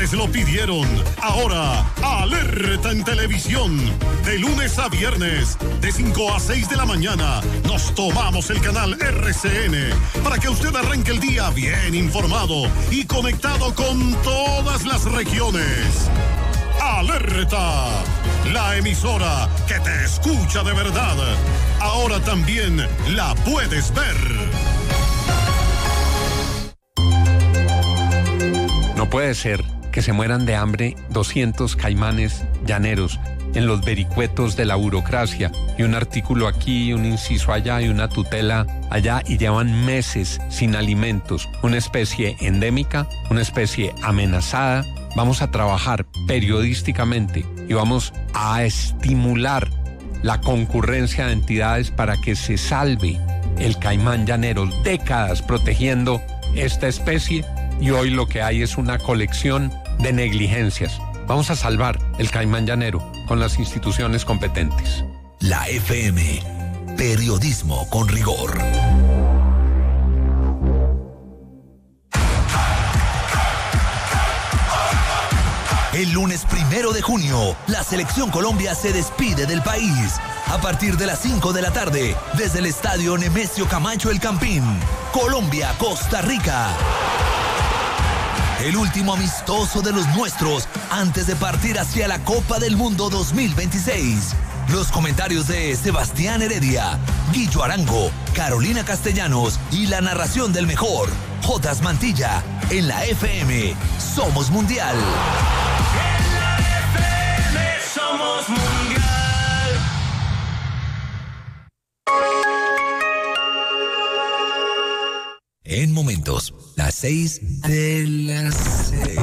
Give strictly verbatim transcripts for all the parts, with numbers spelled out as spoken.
Ustedes lo pidieron. Ahora, Alerta en Televisión. De lunes a viernes, de cinco a seis de la mañana, nos tomamos el canal R C N para que usted arranque el día bien informado y conectado con todas las regiones. Alerta, la emisora que te escucha de verdad. Ahora también la puedes ver. No puede ser que se mueran de hambre doscientos caimanes llaneros en los vericuetos de la burocracia, y un artículo aquí, un inciso allá y una tutela allá, y llevan meses sin alimentos. Una especie endémica, una especie amenazada. Vamos a trabajar periodísticamente y vamos a estimular la concurrencia de entidades para que se salve el caimán llanero. Décadas protegiendo esta especie y hoy lo que hay es una colección de negligencias. Vamos a salvar el caimán llanero con las instituciones competentes. La F M, periodismo con rigor. El lunes primero de junio, la Selección Colombia se despide del país. A partir de las cinco de la tarde, desde el Estadio Nemesio Camacho El Campín. Colombia, Costa Rica. El último amistoso de los nuestros antes de partir hacia la Copa del Mundo dos mil veintiséis. Los comentarios de Sebastián Heredia, Guillo Arango, Carolina Castellanos y la narración del mejor, Jotas Mantilla, en la F M. Somos Mundial. En la F M somos Mundial. En momentos, las seis de las seis.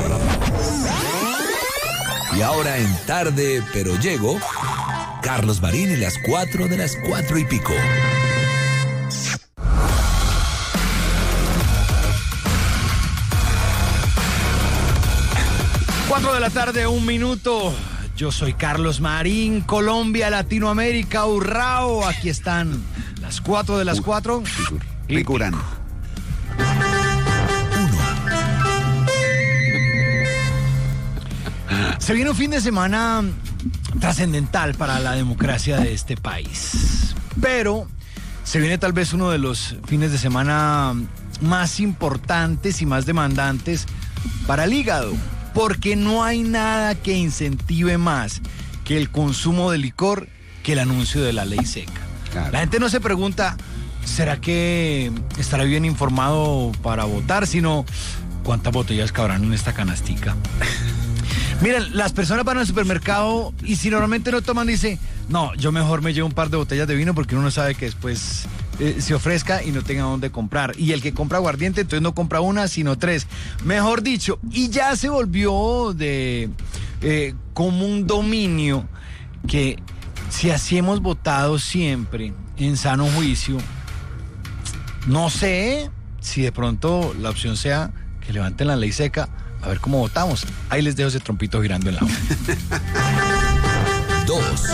Y ahora en tarde, pero llego, Carlos Marín en las cuatro de las cuatro y pico. Cuatro de la tarde, un minuto. Yo soy Carlos Marín, Colombia, Latinoamérica, Urrao. Aquí están las cuatro de las cuatro. Y Curán. Se viene un fin de semana trascendental para la democracia de este país, pero se viene tal vez uno de los fines de semana más importantes y más demandantes para el hígado, porque no hay nada que incentive más que el consumo de licor que el anuncio de la ley seca. Claro. La gente no se pregunta, ¿será que estará bien informado para votar? Sino, ¿cuántas botellas cabrán en esta canastica? Miren, las personas van al supermercado y si normalmente no toman, dice, no, yo mejor me llevo un par de botellas de vino porque uno no sabe que después eh, se ofrezca y no tenga dónde comprar. Y el que compra aguardiente, entonces no compra una, sino tres. Mejor dicho, y ya se volvió de eh, como un dominio que si así hemos votado siempre en sano juicio, no sé si de pronto la opción sea que levanten la ley seca. A ver cómo votamos. Ahí les dejo ese trompito girando en la hora. Dos.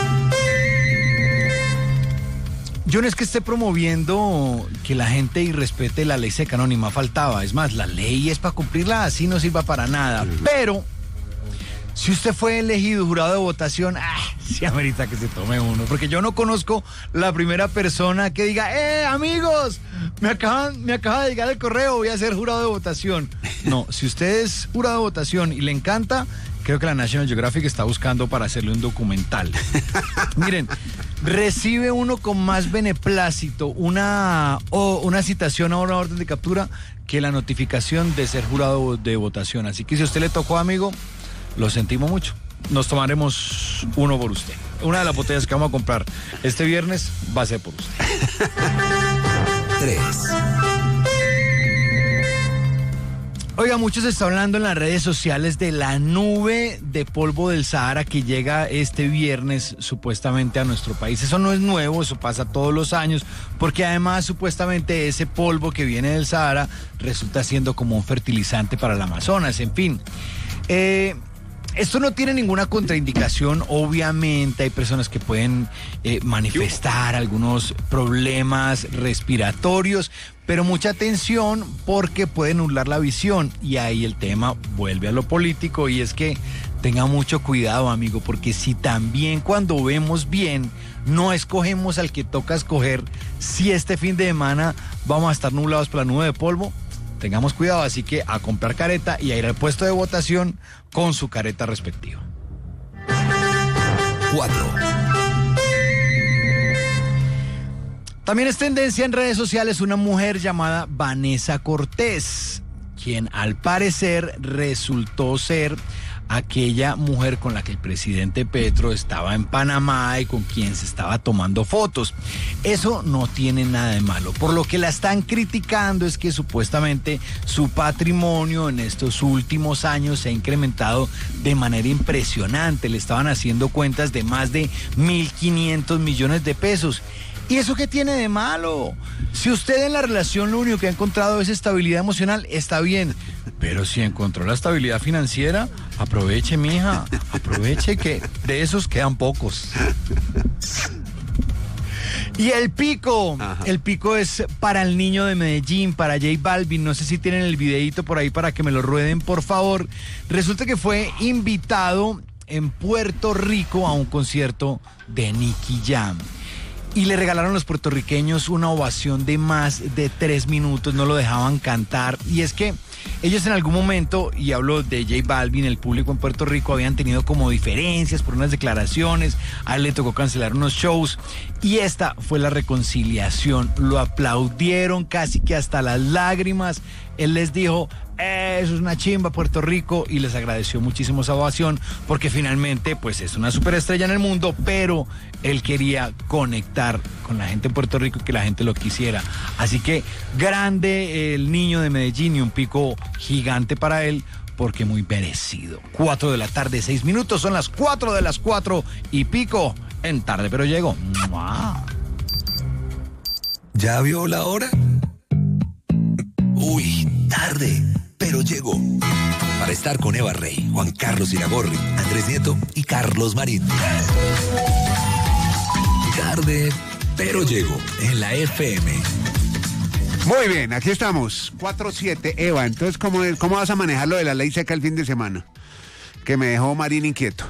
Yo no es que esté promoviendo que la gente irrespete la ley seca, no, ni más faltaba. Es más, la ley es para cumplirla, así no sirva para nada. Pero, si usted fue elegido jurado de votación, ah, sí amerita que se tome uno. Porque yo no conozco la primera persona que diga, ¡eh, amigos! Me acaban, me acaba de llegar el correo, voy a ser jurado de votación. No, si usted es jurado de votación y le encanta, creo que la National Geographic está buscando para hacerle un documental. Miren, recibe uno con más beneplácito una, o una citación a una orden de captura que la notificación de ser jurado de votación. Así que si a usted le tocó, amigo, lo sentimos mucho. Nos tomaremos uno por usted. Una de las botellas que vamos a comprar este viernes va a ser por usted. Tres. Oiga, mucho se está hablando en las redes sociales de la nube de polvo del Sahara que llega este viernes supuestamente a nuestro país. Eso no es nuevo, eso pasa todos los años, porque además supuestamente ese polvo que viene del Sahara resulta siendo como un fertilizante para el Amazonas, en fin. Eh, Esto no tiene ninguna contraindicación, obviamente hay personas que pueden eh, manifestar algunos problemas respiratorios, pero mucha atención porque puede nublar la visión y ahí el tema vuelve a lo político y es que tenga mucho cuidado, amigo, porque si también cuando vemos bien no escogemos al que toca escoger, si este fin de semana vamos a estar nublados por la nube de polvo, tengamos cuidado, así que a comprar careta y a ir al puesto de votación con su careta respectiva. cuatro. También es tendencia en redes sociales una mujer llamada Vanessa Cortés, quien al parecer resultó ser aquella mujer con la que el presidente Petro estaba en Panamá y con quien se estaba tomando fotos. Eso no tiene nada de malo. Por lo que la están criticando es que supuestamente su patrimonio en estos últimos años se ha incrementado de manera impresionante. Le estaban haciendo cuentas de más de mil quinientos millones de pesos. ¿Y eso qué tiene de malo? Si usted en la relación lo único que ha encontrado es estabilidad emocional, está bien. Pero si encontró la estabilidad financiera, aproveche, mija. Aproveche que de esos quedan pocos. Y el pico, Ajá. el pico es para el niño de Medellín, para J Balvin. No sé si tienen el videíto por ahí para que me lo rueden, por favor. Resulta que fue invitado en Puerto Rico a un concierto de Nicky Jam. Y le regalaron a los puertorriqueños una ovación de más de tres minutos, no lo dejaban cantar. Y es que ellos en algún momento, y hablo de J Balvin, el público en Puerto Rico, habían tenido como diferencias por unas declaraciones, a él le tocó cancelar unos shows, y esta fue la reconciliación. Lo aplaudieron casi que hasta las lágrimas. Él les dijo, eso es una chimba, Puerto Rico, y les agradeció muchísimo esa ovación, porque finalmente, pues es una superestrella en el mundo, pero él quería conectar con la gente en Puerto Rico y que la gente lo quisiera. Así que grande el niño de Medellín y un pico gigante para él, porque muy merecido. Cuatro de la tarde, seis minutos, son las cuatro de las cuatro y pico en Tarde Pero Llego. ¡Mua! ¿Ya vio la hora? Uy, tarde, pero llegó. Para estar con Eva Rey, Juan Carlos Iragorri, Andrés Nieto y Carlos Marín. Tarde, pero llegó en la F M. Muy bien, aquí estamos, cuatro siete. Eva, entonces, ¿cómo, ¿cómo vas a manejar lo de la ley seca el fin de semana? Que me dejó Marín inquieto.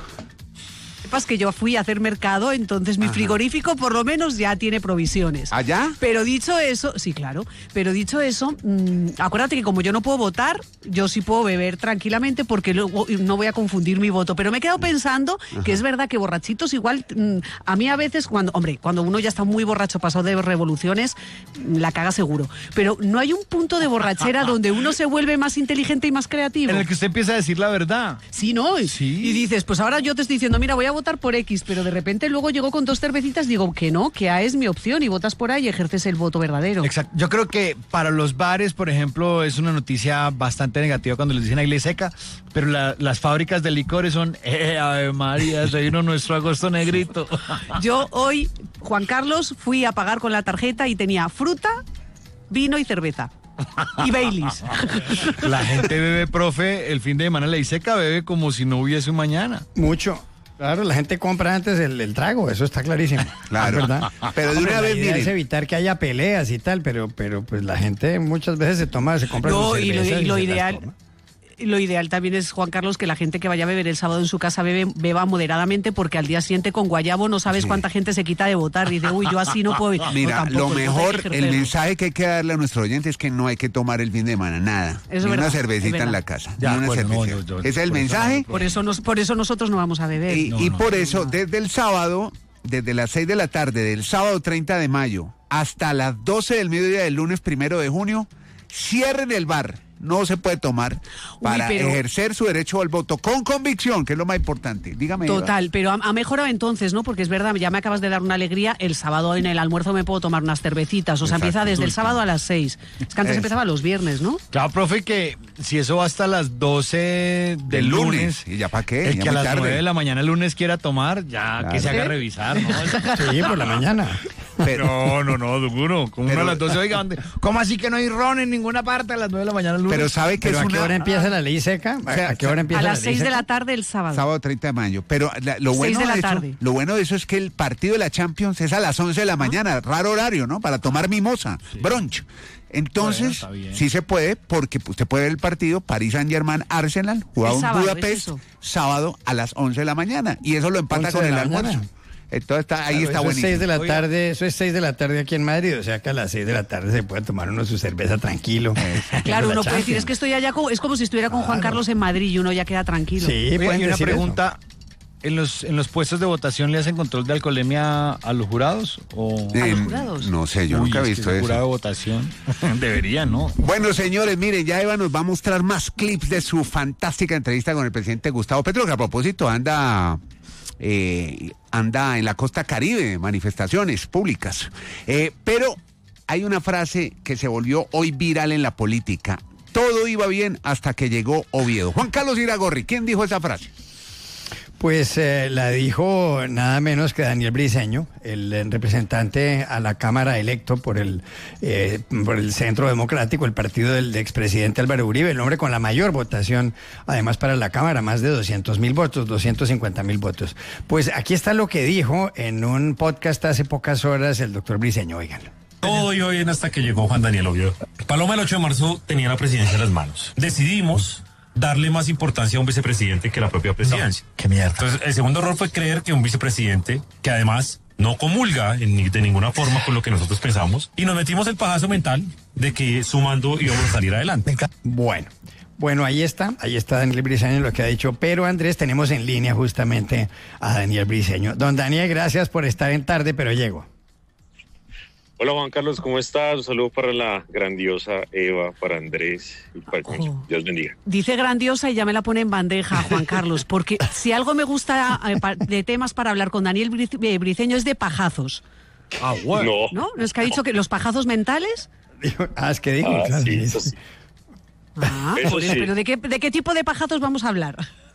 Es que yo fui a hacer mercado, entonces mi Ajá. frigorífico por lo menos ya tiene provisiones. ¿Allá? Pero dicho eso, sí, claro, pero dicho eso, mmm, acuérdate que como yo no puedo votar, yo sí puedo beber tranquilamente porque luego no voy a confundir mi voto. Pero me he quedado pensando Ajá. que es verdad que borrachitos igual, mmm, a mí a veces cuando, hombre, cuando uno ya está muy borracho, pasado de revoluciones, la caga seguro. Pero no hay un punto de borrachera donde uno se vuelve más inteligente y más creativo. En el que usted empieza a decir la verdad. Sí, ¿no? Sí. Y dices, pues ahora yo te estoy diciendo, mira, voy a votar por X, pero de repente luego llegó con dos cervecitas, digo que no, que A es mi opción y votas por A y ejerces el voto verdadero. Exacto. Yo creo que para los bares, por ejemplo, es una noticia bastante negativa cuando les dicen a ley seca, pero la, las fábricas de licores son, eh, Ave María, se vino nuestro agosto negrito. Yo hoy, Juan Carlos, fui a pagar con la tarjeta y tenía fruta, vino y cerveza. Y Baileys. La gente bebe, profe, el fin de semana ley seca, bebe como si no hubiese un mañana. Mucho. Claro, la gente compra antes el, el trago, eso está clarísimo. Claro, ¿verdad? Pero de una la vez idea miren. es evitar que haya peleas y tal, pero, pero pues la gente muchas veces se toma, se compra no, sus y lo, cervezas y lo y se las ideal. toma. Lo ideal también es, Juan Carlos, que la gente que vaya a beber el sábado en su casa bebe, beba moderadamente, porque al día siguiente con guayabo no sabes sí. cuánta gente se quita de votar. Dice, uy, yo así no puedo. Mira, no, lo mejor, el mensaje que hay que darle a nuestros oyentes es que no hay que tomar el fin de semana, nada. Es ni verdad, una cervecita en la casa. Ya, ni una bueno, cervecita. no, yo, yo, Ese es el mensaje. Eso, por, eso nos, por eso nosotros no vamos a beber. Y, no, y no, por no, eso, no. desde el sábado, desde las seis de la tarde del sábado treinta de mayo hasta las doce del mediodía del lunes primero de junio, cierren el bar. No se puede tomar para Uy, pero... ejercer su derecho al voto con convicción, que es lo más importante. Dígame. Total, Eva. pero ha, ha mejorado entonces, ¿no? Porque es verdad, ya me acabas de dar una alegría. El sábado en el almuerzo me puedo tomar unas cervecitas. O sea, Exacto, empieza desde el sábado a las seis. Es que antes es. empezaba los viernes, ¿no? Claro, profe, que si eso va hasta las doce del lunes, lunes. ¿Y ya para qué? El ya que a las tarde. nueve de la mañana el lunes quiera tomar, ya claro. que se haga revisar, ¿no? Sí, por la mañana. Pero, no, no, no, duro. Como pero, uno a las doce, oiga, ¿cómo así que no hay ron en ninguna parte a las nueve de la mañana el lunes? Pero ¿sabe que ¿Pero es a una... qué hora empieza la ley seca? ¿A, o sea, ¿a qué hora empieza a la las ley seis de seca? la tarde el sábado. Sábado treinta de mayo. Pero la, lo, bueno de, de eso, lo bueno de eso es que el partido de la Champions es a las once de la mañana. ¿Ah? Raro horario, ¿no? Para tomar mimosa, sí. Brunch. Entonces, bueno, sí se puede, porque usted puede ver el partido París Saint-Germain Arsenal, jugado en Budapest, sábado a las once de la mañana. Y eso lo empata con el almuerzo. Entonces está, ahí claro, está buenísimo. Es seis de la tarde, eso es seis de la tarde aquí en Madrid, o sea que a las seis de la tarde se puede tomar uno su cerveza tranquilo. Claro, uno puede decir, es que estoy allá, como, es como si estuviera con Juan Carlos en Madrid y uno ya queda tranquilo. Sí, Oye, pueden y una pregunta, ¿en los, ¿en los puestos de votación le hacen control de alcoholemia a los jurados? O... ¿A los jurados? No sé, yo Uy, nunca he visto es que eso. Jurado de votación, debería, ¿no? Bueno, señores, miren, ya Eva nos va a mostrar más clips de su fantástica entrevista con el presidente Gustavo Petro, que a propósito anda... Eh, anda en la costa Caribe, manifestaciones públicas. Eh, pero hay una frase que se volvió hoy viral en la política. Todo iba bien hasta que llegó Oviedo. Juan Carlos Iragorri, ¿quién dijo esa frase? Pues eh, la dijo nada menos que Daniel Briceño, el, el representante a la Cámara electo por el, eh, por el Centro Democrático, el partido del expresidente Álvaro Uribe, el hombre con la mayor votación, además para la Cámara, más de doscientos mil votos, doscientos cincuenta mil votos. Pues aquí está lo que dijo en un podcast hace pocas horas el doctor Briceño, óiganlo. Todo iba bien hasta que llegó Juan Daniel Oviedo. Paloma el ocho de marzo tenía la presidencia en las manos. Decidimos darle más importancia a un vicepresidente que la propia presidencia. No, qué mierda. Entonces, el segundo error fue creer que un vicepresidente, que además no comulga en, de ninguna forma con lo que nosotros pensamos, y nos metimos el pajazo mental de que sumando íbamos a salir adelante. Bueno. Bueno, ahí está, ahí está Daniel Briceño lo que ha dicho, pero Andrés, tenemos en línea justamente a Daniel Briceño. Don Daniel, gracias por estar en tarde, pero llego. Hola Juan Carlos, ¿cómo estás? Un saludo para la grandiosa Eva, para Andrés y para oh. Dios bendiga. Dice grandiosa y ya me la pone en bandeja, Juan Carlos, porque si algo me gusta de temas para hablar con Daniel Briceño es de pajazos. Ah, bueno. No, ¿no es que ha dicho que los pajazos mentales? Ah, es que dijo. Ah, claro, sí, eso sí. Ah, eso por eso, sí. Pero ¿de qué, ¿de qué tipo de pajazos vamos a hablar?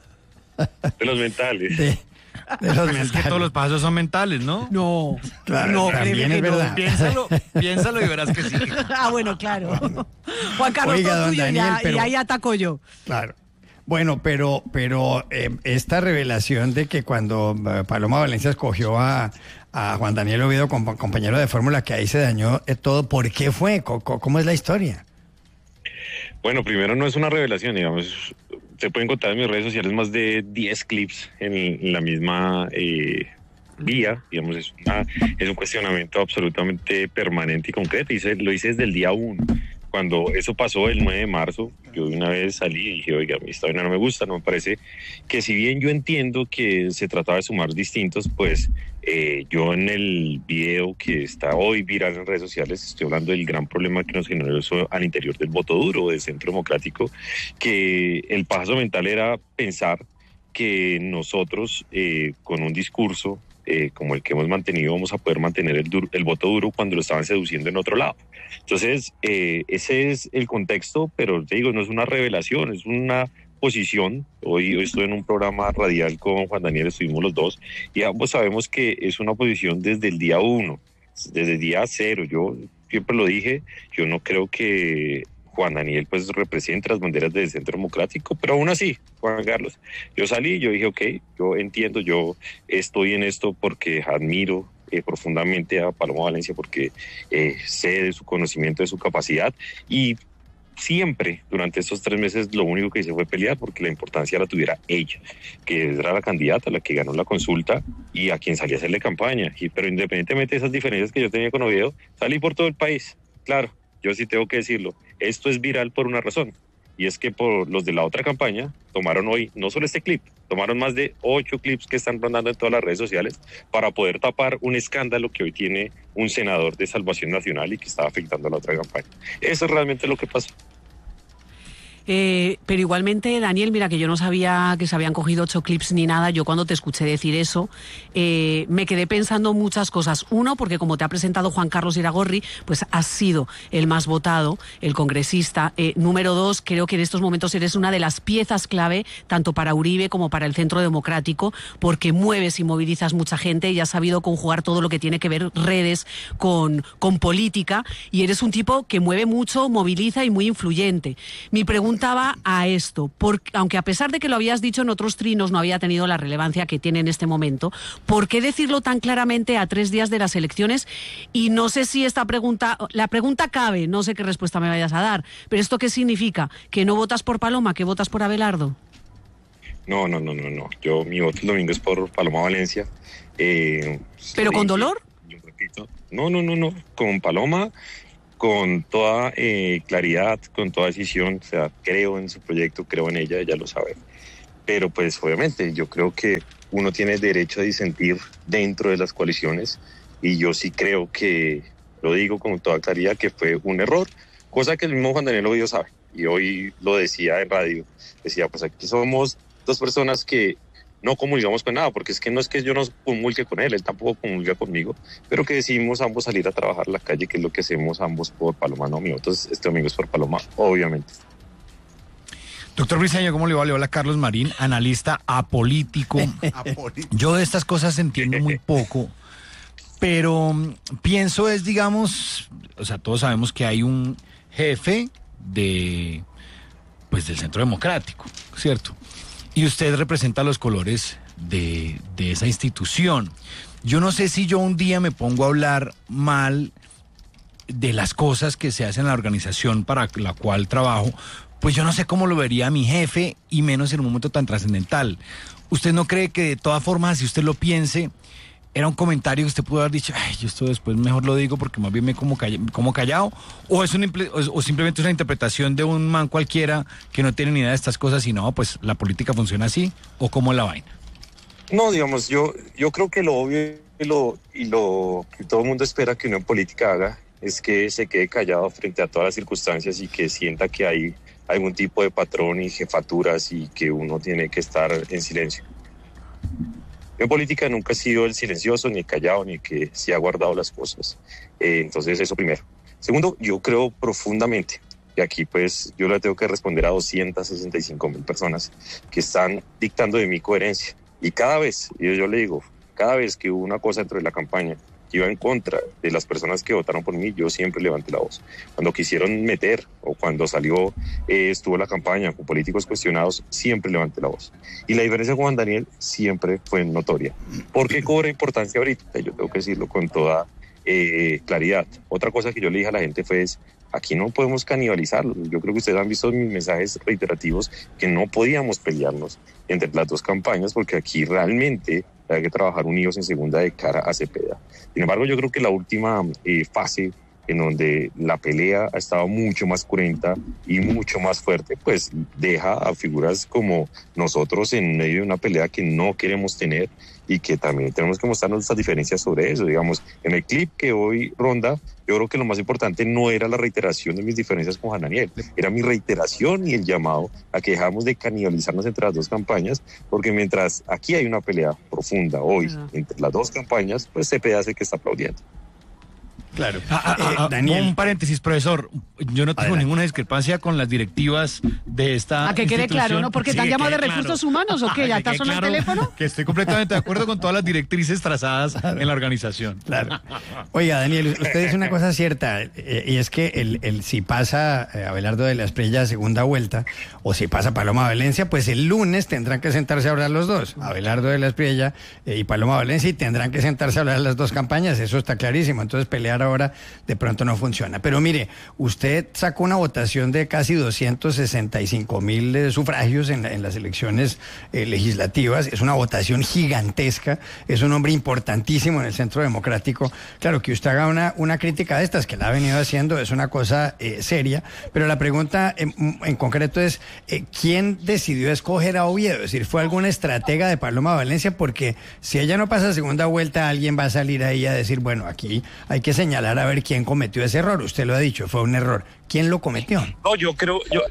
De los mentales. De... De los es que todos los pasos son mentales, ¿no? No, claro, no, también es verdad. No. Piénsalo, piénsalo y verás que sí. Ah, bueno, claro. Juan Carlos, Oiga, todo tuyo Daniel, ya, pero... y ahí ataco yo. Claro. Bueno, pero, pero eh, esta revelación de que cuando eh, Paloma Valencia escogió a, a Juan Daniel Oviedo como compañero de fórmula, que ahí se dañó eh, todo, ¿por qué fue? ¿Cómo, ¿Cómo es la historia? Bueno, primero no es una revelación, digamos. Se pueden encontrar en mis redes sociales más de diez clips en, en la misma eh, vía, digamos, es, una, es un cuestionamiento absolutamente permanente y concreto, y se, lo hice desde el día uno. Cuando eso pasó el nueve de marzo, yo de una vez salí y dije, oiga, esta vaina no me gusta, no me parece que si bien yo entiendo que se trataba de sumar distintos, pues eh, yo en el video que está hoy viral en redes sociales estoy hablando del gran problema que nos generó eso al interior del voto duro, del Centro Democrático, que el pajazo mental era pensar que nosotros eh, con un discurso Eh, como el que hemos mantenido, vamos a poder mantener el, duro, el voto duro cuando lo estaban seduciendo en otro lado. Entonces, eh, ese es el contexto, pero te digo, no es una revelación, es una posición. Hoy, hoy estoy en un programa radial con Juan Daniel, estuvimos los dos, y ambos sabemos que es una posición desde el día uno, desde el día cero. Yo siempre lo dije, yo no creo que Juan Daniel pues representa las banderas del Centro Democrático, pero aún así, Juan Carlos, yo salí y yo dije, ok, yo entiendo, yo estoy en esto porque admiro eh, profundamente a Paloma Valencia, porque eh, sé de su conocimiento, de su capacidad, y siempre durante estos tres meses lo único que hice fue pelear porque la importancia la tuviera ella, que era la candidata, la que ganó la consulta y a quien salía a hacerle campaña. Y, pero independientemente de esas diferencias que yo tenía con Oviedo, salí por todo el país, claro. Yo sí tengo que decirlo, esto es viral por una razón, y es que por los de la otra campaña tomaron hoy, no solo este clip, tomaron más de ocho clips que están rondando en todas las redes sociales para poder tapar un escándalo que hoy tiene un senador de Salvación Nacional y que está afectando a la otra campaña. Eso es realmente lo que pasó. Eh, pero igualmente, Daniel, mira que yo no sabía que se habían cogido ocho clips ni nada. Yo cuando te escuché decir eso, eh, me quedé pensando muchas cosas. Uno, porque como te ha presentado Juan Carlos Iragorri, pues has sido el más votado, el congresista. Eh, número dos, creo que en estos momentos eres una de las piezas clave, tanto para Uribe como para el Centro Democrático, porque mueves y movilizas mucha gente y has sabido conjugar todo lo que tiene que ver redes con, con política, y eres un tipo que mueve mucho, moviliza y muy influyente. Mi pregunta va a esto, porque, aunque a pesar de que lo habías dicho en otros trinos no había tenido la relevancia que tiene en este momento, ¿por qué decirlo tan claramente a tres días de las elecciones? Y no sé si esta pregunta, la pregunta cabe, no sé qué respuesta me vayas a dar, pero ¿esto qué significa? ¿Que no votas por Paloma, que votas por Abelardo? No, no, no, no, no. Yo, mi voto el domingo es por Paloma Valencia. Eh, ¿Pero con dolor? Yo repito, no, no, no, no. Con Paloma, con toda eh, claridad, con toda decisión. O sea, creo en su proyecto, creo en ella, ella lo sabe. Pero pues obviamente yo creo que uno tiene derecho a disentir dentro de las coaliciones, y yo sí creo que, lo digo con toda claridad, que fue un error, cosa que el mismo Juan Daniel Ovidio sabe. Y hoy lo decía en radio. Decía, pues aquí somos dos personas que no comulgamos con nada, porque es que no es que yo no comulgue con él, él tampoco comulga conmigo, pero que decidimos ambos salir a trabajar a la calle, que es lo que hacemos ambos por Paloma. No, mi voto este domingo es por Paloma, obviamente. Doctor Briceño, ¿cómo le va? Le habla Carlos Marín, analista apolítico. Yo de estas cosas entiendo muy poco, pero pienso es, digamos, o sea, todos sabemos que hay un jefe de, pues, del Centro Democrático, ¿cierto? Y usted representa los colores de, de esa institución. Yo no sé si yo un día me pongo a hablar mal de las cosas que se hacen en la organización para la cual trabajo, pues yo no sé cómo lo vería mi jefe, y menos en un momento tan trascendental. ¿Usted no cree que de todas formas, si usted lo piense, era un comentario que usted pudo haber dicho, ay, yo esto después mejor lo digo porque más bien me como, call como callado? ¿O, es un o, o simplemente es una interpretación de un man cualquiera que no tiene ni idea de estas cosas y no, pues la política funciona así? ¿O cómo es la vaina? No, digamos, yo, yo creo que lo obvio y lo, y lo que todo el mundo espera que uno en política haga es que se quede callado frente a todas las circunstancias y que sienta que hay algún tipo de patrón y jefaturas y que uno tiene que estar en silencio. En política nunca he sido el silencioso, ni el callado, ni el que sí ha guardado las cosas. Eh, entonces, eso primero. Segundo, yo creo profundamente, y aquí pues yo le tengo que responder a doscientas sesenta y cinco mil personas que están dictando de mi coherencia. Y cada vez, y yo le digo, cada vez que hubo una cosa dentro de la campaña que iba en contra de las personas que votaron por mí, yo siempre levanté la voz. Cuando quisieron meter o cuando salió, eh, estuvo la campaña con políticos cuestionados, siempre levanté la voz. Y la diferencia con Juan Daniel siempre fue notoria. ¿Por qué cobra importancia ahorita? Yo tengo que decirlo con toda eh, claridad. Otra cosa que yo le dije a la gente fue, es, aquí no podemos canibalizarlo. Yo creo que ustedes han visto mis mensajes reiterativos que no podíamos pelearnos entre las dos campañas, porque aquí realmente hay que trabajar unidos en segunda de cara a Cepeda. Sin embargo, yo creo que la última eh, fase en donde la pelea ha estado mucho más cruenta y mucho más fuerte, pues deja a figuras como nosotros en medio de una pelea que no queremos tener y que también tenemos que mostrar nuestras diferencias sobre eso. Digamos, en el clip que hoy ronda, yo creo que lo más importante no era la reiteración de mis diferencias con Juan Daniel, era mi reiteración y el llamado a que dejamos de canibalizarnos entre las dos campañas, porque mientras aquí hay una pelea profunda hoy uh-huh. entre las dos campañas, pues Cepeda hace que está aplaudiendo. Claro. Ah, ah, eh, ah, Daniel. Un paréntesis, profesor. Yo no tengo Adelante. ninguna discrepancia con las directivas de esta A que quede claro, ¿no? Porque sí, te han llamado de claro. recursos humanos, ¿o qué? ¿Ya estás en el teléfono? Que estoy completamente de acuerdo con todas las directrices trazadas en la organización. Claro. Oiga, Daniel, usted dice una cosa cierta, eh, y es que el, el si pasa eh, Abelardo de la Espriella segunda vuelta, o si pasa Paloma Valencia, pues el lunes tendrán que sentarse a hablar los dos, Abelardo de la Espriella eh, y Paloma Valencia, y tendrán que sentarse a hablar las dos campañas, eso está clarísimo. Entonces pelear ahora de pronto no funciona. Pero mire, usted sacó una votación de casi doscientos sesenta y cinco mil eh, sufragios en, la, en las elecciones eh, legislativas. Es una votación gigantesca, es un hombre importantísimo en el Centro Democrático. Claro, que usted haga una, una crítica de estas, que la ha venido haciendo, es una cosa eh, seria, pero la pregunta en, en concreto es, eh, ¿quién decidió escoger a Oviedo? Es decir, ¿fue alguna estratega de Paloma Valencia? Porque si ella no pasa segunda vuelta, alguien va a salir ahí a decir, bueno, aquí hay que señalar a ver quién cometió ese error. Usted lo ha dicho, fue un error. ¿Quién lo cometió? No, yo creo, yo,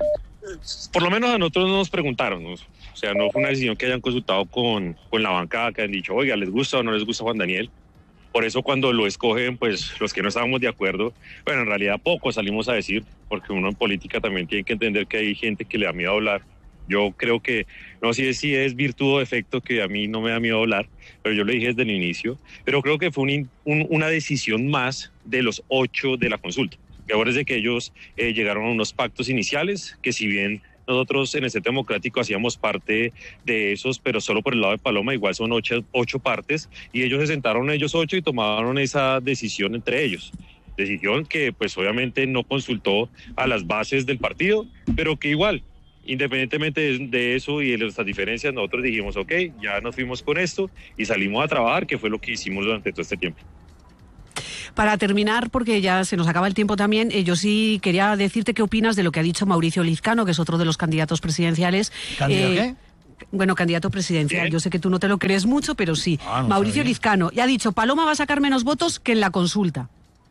por lo menos a nosotros no nos preguntaron, ¿no? O sea, no fue una decisión que hayan consultado con, con la bancada, que han dicho, oiga, ¿les gusta o no les gusta Juan Daniel? Por eso cuando lo escogen, pues los que no estábamos de acuerdo, bueno, en realidad poco salimos a decir, porque uno en política también tiene que entender que hay gente que le da miedo hablar. Yo creo que, no sé si es virtud o defecto, que a mí no me da miedo hablar, pero yo lo dije desde el inicio, pero creo que fue un, un, una decisión más de los ocho de la consulta. Que ahora es de que ellos eh, llegaron a unos pactos iniciales, que si bien nosotros en el Centro Democrático hacíamos parte de esos, pero solo por el lado de Paloma, igual son ocho, ocho partes, y ellos se sentaron ellos ocho y tomaron esa decisión entre ellos. Decisión que pues obviamente no consultó a las bases del partido, pero que igual, independientemente de, de eso y de estas diferencias, nosotros dijimos, ok, ya nos fuimos con esto y salimos a trabajar, que fue lo que hicimos durante todo este tiempo. Para terminar, porque ya se nos acaba el tiempo también, eh, yo sí quería decirte qué opinas de lo que ha dicho Mauricio Lizcano, que es otro de los candidatos presidenciales. ¿Candidato eh, qué? Bueno, candidato presidencial. ¿Qué? Yo sé que tú no te lo crees mucho, pero sí. Ah, no Mauricio sabía. Lizcano. Y ha dicho, Paloma va a sacar menos votos que en la consulta.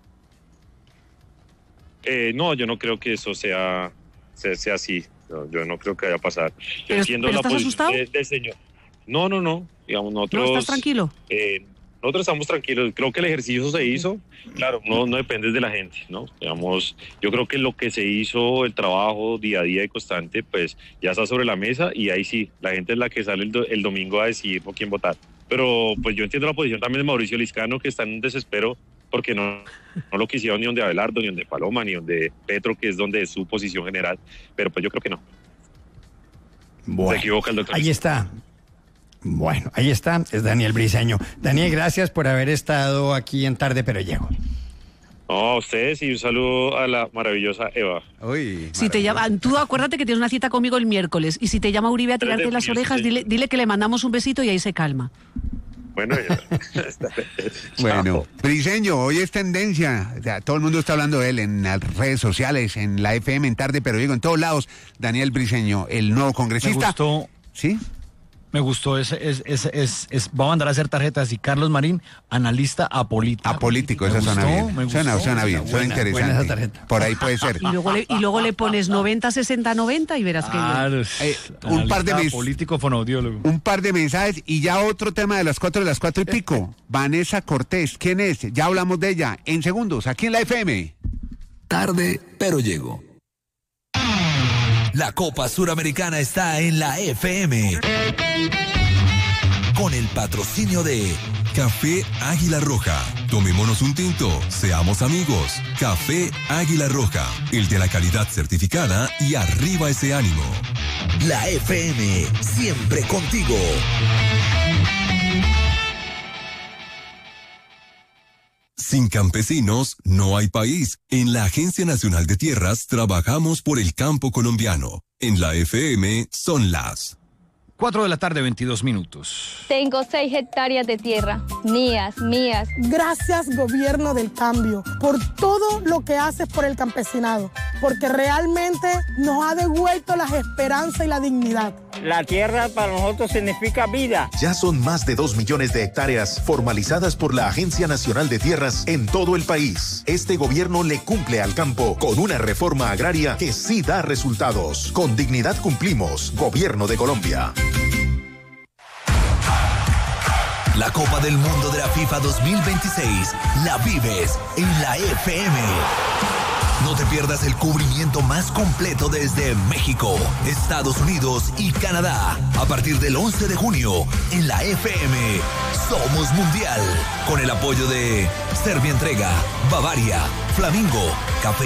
Eh, no, yo no creo que eso sea, sea, sea así. No, yo no creo que vaya a pasar. Yo ¿Pero, entiendo ¿pero la estás asustado? del de señor. No, no, no. Digamos, nosotros, ¿No estás tranquilo? Eh, nosotros estamos tranquilos. Creo que el ejercicio se hizo. Claro, no, no depende de la gente, ¿no? Digamos, yo creo que lo que se hizo, el trabajo día a día y constante, pues ya está sobre la mesa y ahí sí, la gente es la que sale el, do, el domingo a decidir por quién votar. Pero pues yo entiendo la posición también de Mauricio Lizcano, que está en un desespero porque no, no lo quisieron ni donde Abelardo, ni donde Paloma, ni donde Petro, que es donde es su posición general. Pero pues yo creo que no. Bueno, se equivoca el doctor. Ahí está. Bueno, ahí está, es Daniel Briceño. Daniel, gracias por haber estado aquí en Tarde Pero Llego. No, a ustedes y un saludo a la maravillosa Eva. Uy, si te llama, tú acuérdate que tienes una cita conmigo el miércoles y si te llama Uribe a tirarte las orejas, dile, dile que le mandamos un besito y ahí se calma. Bueno, bueno, Briceño, hoy es tendencia, o sea, todo el mundo está hablando de él en las redes sociales, en la F M, en Tarde Pero Llego, en todos lados. Daniel Briceño, el nuevo congresista. Me gustó. ¿Sí? Me gustó, es, es, es, es, es, va a mandar a hacer tarjetas y Carlos Marín, analista apolítico. Apolítico, esa suena bien. Suena, suena bien, suena interesante. Por ahí puede ser. Y luego le, y luego le pones noventa, sesenta, noventa y verás que ah, eh, un par de mensajes. Político fonoaudiólogo. Un par de mensajes y ya otro tema de las cuatro de las cuatro y pico. Vanessa Cortés, ¿quién es? Ya hablamos de ella en segundos, aquí en la F M. Tarde Pero Llego. La Copa Suramericana está en la F M. Con el patrocinio de Café Águila Roja. Tomémonos un tinto, seamos amigos. Café Águila Roja, el de la calidad certificada y arriba ese ánimo. La F M, siempre contigo. Sin campesinos no hay país. En la Agencia Nacional de Tierras trabajamos por el campo colombiano. En la F M son las cuatro de la tarde, veintidós minutos. Tengo seis hectáreas de tierra, mías, mías. Gracias, gobierno del cambio, por todo lo que haces por el campesinado, porque realmente nos ha devuelto las esperanzas y la dignidad. La tierra para nosotros significa vida. Ya son más de dos millones de hectáreas formalizadas por la Agencia Nacional de Tierras en todo el país. Este gobierno le cumple al campo con una reforma agraria que sí da resultados. Con dignidad cumplimos, Gobierno de Colombia. La Copa del Mundo de la FIFA dos mil veintiséis la vives en la F M. No te pierdas el cubrimiento más completo desde México, Estados Unidos y Canadá. A partir del once de junio, en la F M, Somos Mundial. Con el apoyo de Serbia Entrega, Bavaria, Flamingo, Café